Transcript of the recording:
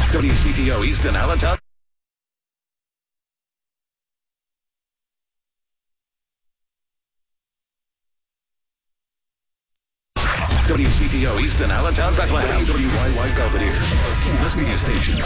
WCTO Easton Allentown. WCTO Easton Allentown, Bethlehem. WYY Belvedere, Cuba's media station.